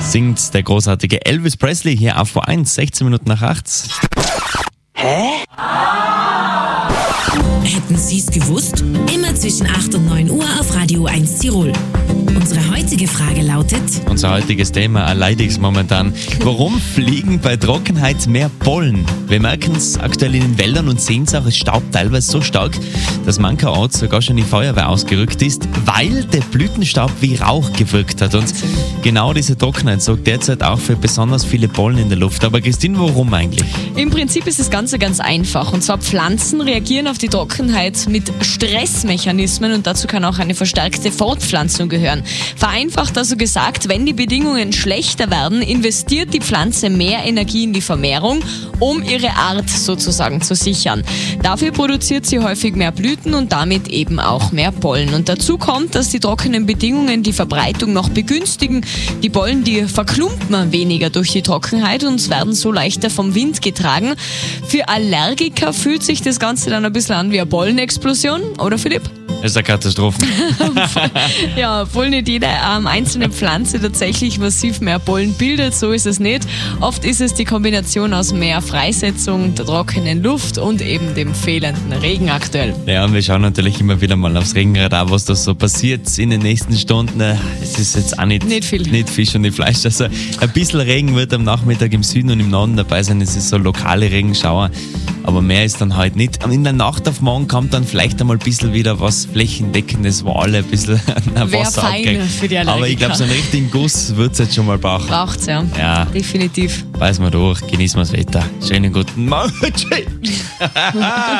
Singt der großartige Elvis Presley hier auf V1, 16 Minuten nach 8. Hätten Sie es gewusst? Immer zwischen 8 und 9 Uhr auf Radio 1 Tirol. Unsere heutige Frage lautet: Unser heutiges Thema erleidigt momentan. Warum fliegen bei Trockenheit mehr Pollen? Wir merken es aktuell in den Wäldern und sehen es auch, es staubt teilweise so stark, dass mancher Ort sogar schon die Feuerwehr ausgerückt ist, weil der Blütenstaub wie Rauch gewirkt hat. Und genau diese Trockenheit sorgt derzeit auch für besonders viele Pollen in der Luft. Aber Christine, warum eigentlich? Im Prinzip ist das Ganze ganz einfach. Und zwar Pflanzen reagieren auf die Trockenheit mit Stressmechanismen und dazu kann auch eine verstärkte Fortpflanzung gehören. Vereinfacht also gesagt, wenn die Bedingungen schlechter werden, investiert die Pflanze mehr Energie in die Vermehrung, um ihre Art sozusagen zu sichern. Dafür produziert sie häufig mehr Blüten und damit eben auch mehr Pollen. Und dazu kommt, dass die trockenen Bedingungen die Verbreitung noch begünstigen. Die Pollen, die verklumpen weniger durch die Trockenheit und werden so leichter vom Wind getragen. Für Allergiker fühlt sich das Ganze dann ein bisschen an wie eine Pollenexplosion, oder Philipp? Das ist eine Katastrophe. Ja, obwohl nicht jede einzelne Pflanze tatsächlich massiv mehr Pollen bildet, so ist es nicht. Oft ist es die Kombination aus mehr Freisetzung, der trockenen Luft und eben dem fehlenden Regen aktuell. Ja, und wir schauen natürlich immer wieder mal aufs Regenradar, was da so passiert in den nächsten Stunden. Es ist jetzt auch nicht viel Fisch und nicht Fleisch. Also ein bisschen Regen wird am Nachmittag im Süden und im Norden dabei sein. Es ist so lokale Regenschauer, aber mehr ist dann halt nicht. In der Nacht auf morgen kommt dann vielleicht einmal ein bisschen wieder was Flächendeckendes, wo alle ein bisschen Wasser abkriegen. Für die Allergiker. Aber ich glaube, so einen richtigen Guss wird es jetzt schon mal brauchen. Braucht's, ja. Ja. Definitiv. Beißen wir durch, genießen wir das Wetter. Schönen guten Morgen.